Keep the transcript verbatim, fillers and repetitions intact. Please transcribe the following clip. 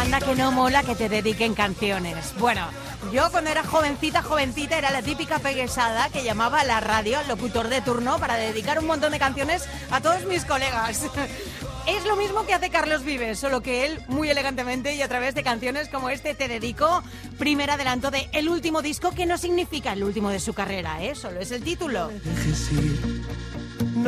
Anda que no mola que te dediquen canciones. Bueno, yo cuando era jovencita, jovencita, era la típica peguesada que llamaba a la radio al locutor de turno para dedicar un montón de canciones a todos mis colegas. Es lo mismo que hace Carlos Vives, solo que él, muy elegantemente y a través de canciones como este Te Dedico, primer adelanto de el último disco, que no significa el último de su carrera, ¿eh? Solo es el título. Dejes ir,